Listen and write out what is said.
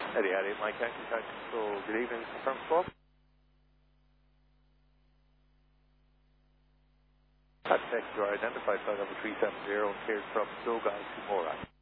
Eddie, Mike Yankee, Control. Good evening, confirm squawk. At text, you are identified by number 370 and cleared from Dogai to Morak.